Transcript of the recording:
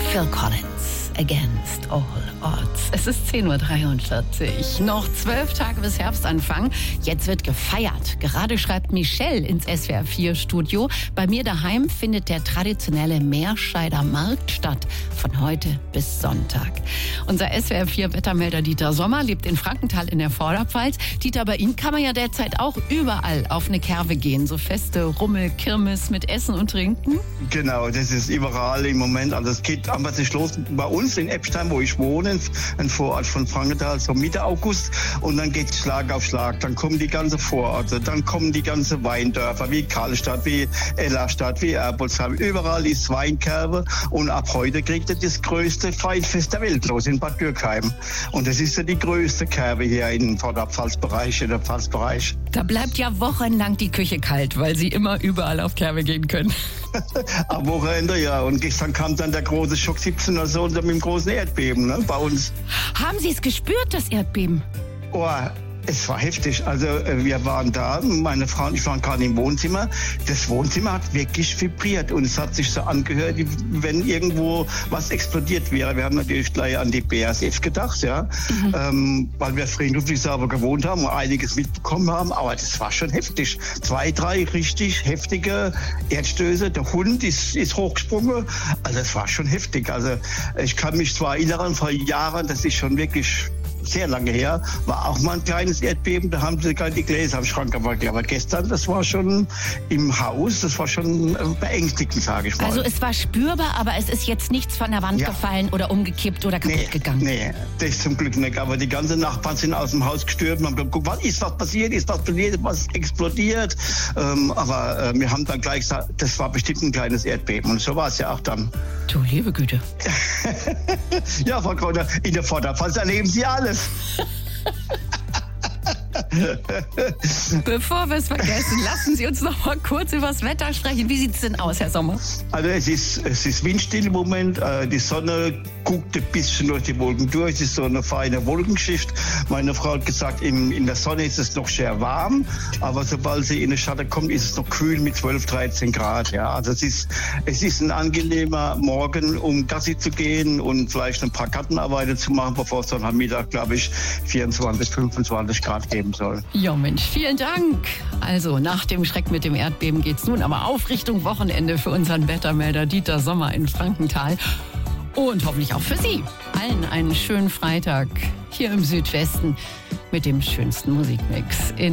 Phil Collins, Against All Odds. Es ist 10.43 Uhr. Noch 12 Tage bis Herbstanfang. Jetzt wird gefeiert. Gerade schreibt Michelle ins SWR4-Studio. Bei mir daheim findet der traditionelle Meerscheider Markt statt. Von heute bis Sonntag. Unser SWR4-Wettermelder Dieter Sommer lebt in Frankenthal in der Vorderpfalz. Dieter, bei Ihnen kann man ja derzeit auch überall auf eine Kerwe gehen. So Feste, Rummel, Kirmes mit Essen und Trinken. Genau, das ist überall im Moment. Also es geht einfach nicht los. Bei uns in Eppstein, wo ich wohne, ein Vorort von Frankenthal, so Mitte August. Und dann geht es Schlag auf Schlag. Dann kommen die ganzen Vororte, dann kommen die ganzen Weindörfer, wie Karlstadt, wie Ellerstadt, wie Erbolzheim. Überall ist Weinkerbe. Und ab heute kriegt ihr das größte Weinfest der Welt los in Bad Dürkheim. Und das ist ja die größte Kerbe hier im Vorderpfalzbereich, in der Pfalzbereich. Da bleibt ja wochenlang die Küche kalt, weil Sie immer überall auf Kerbe gehen können. Am Wochenende, ja. Und gestern kam dann der große Schock 17er so mit dem großen Erdbeben, ne, bei uns. Haben Sie es gespürt, das Erdbeben? Oh, es war heftig. Also wir waren da, meine Frau und ich waren gerade im Wohnzimmer. Das Wohnzimmer hat wirklich vibriert und es hat sich so angehört, wie wenn irgendwo was explodiert wäre. Wir haben natürlich gleich an die BASF gedacht, ja, weil wir friedlich sauber gewohnt haben und einiges mitbekommen haben. Aber das war schon heftig. 2, 3 richtig heftige Erdstöße. Der Hund ist hochgesprungen. Also es war schon heftig. Also ich kann mich zwar erinnern, vor Jahren, das ist schon wirklich sehr lange her, war auch mal ein kleines Erdbeben, da haben sie gerade die Gläser am Schrank gemacht. Aber gestern, das war schon im Haus, das war schon beängstigend, sage ich mal. Also es war spürbar, aber es ist jetzt nichts von der Wand gefallen oder umgekippt oder kaputt gegangen? Nee, das zum Glück nicht. Aber die ganzen Nachbarn sind aus dem Haus gestürmt und haben geguckt, was ist was passiert, was explodiert. Aber wir haben dann gleich gesagt, das war bestimmt ein kleines Erdbeben. Und so war es ja auch dann. Du liebe Güte. Ja, Frau Kreuter, in der Vorderpfalz erleben Sie alles. Bevor wir es vergessen, lassen Sie uns noch mal kurz über das Wetter sprechen. Wie sieht es denn aus, Herr Sommer? Also es ist windstill im Moment. Die Sonne guckt ein bisschen durch die Wolken durch. Es ist so eine feine Wolkenschicht. Meine Frau hat gesagt, in der Sonne ist es noch sehr warm. Aber sobald sie in die Schatten kommt, ist es noch kühl mit 12, 13 Grad. Ja, also es ist ein angenehmer Morgen, um Gassi zu gehen und vielleicht ein paar Gartenarbeiten zu machen, bevor es dann am Mittag, glaube ich, 24, 25 Grad geben soll. Ja Mensch, vielen Dank. Also nach dem Schreck mit dem Erdbeben geht's nun aber auf Richtung Wochenende für unseren Wettermelder Dieter Sommer in Frankenthal. Und hoffentlich auch für Sie. Allen einen schönen Freitag hier im Südwesten mit dem schönsten Musikmix.